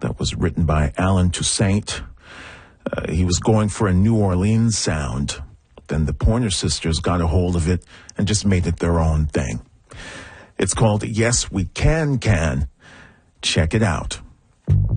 that was written by Alan Toussaint. He was going for a New Orleans sound. Then the Pointer Sisters got a hold of it and just made it their own thing. It's called Yes We Can. Check it out.